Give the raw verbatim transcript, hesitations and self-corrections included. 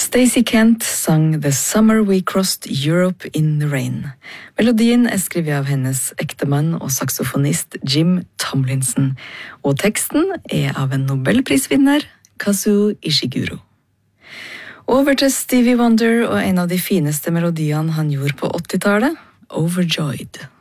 Stacey Kent sang The Summer We Crossed Europe in the Rain. Melodien er skrevet av hennes ektemann og saksofonist Jim Tomlinson, og teksten er av en Nobelprisvinner, Kazuo Ishiguro. Over til Stevie Wonder og en av de fineste melodiene han gjorde på åttitallet, Overjoyed.